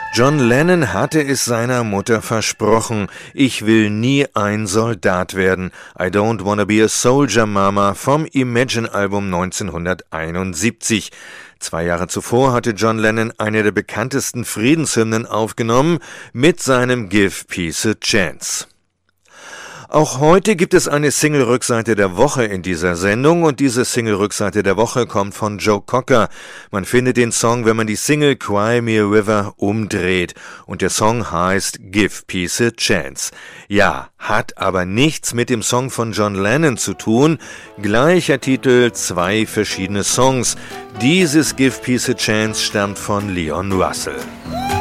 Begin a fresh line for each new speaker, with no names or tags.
John Lennon hatte es seiner Mutter versprochen: Ich will nie ein Soldat werden. I don't wanna be a soldier, Mama, vom Imagine-Album 1971. 2 Jahre zuvor hatte John Lennon eine der bekanntesten Friedenshymnen aufgenommen mit seinem Give Peace a Chance. Auch heute gibt es eine Single-Rückseite der Woche in dieser Sendung und diese Single-Rückseite der Woche kommt von Joe Cocker. Man findet den Song, wenn man die Single Cry Me a River umdreht und der Song heißt Give Peace a Chance. Ja, hat aber nichts mit dem Song von John Lennon zu tun. Gleicher Titel, 2 verschiedene Songs. Dieses Give Peace a Chance stammt von Leon Russell.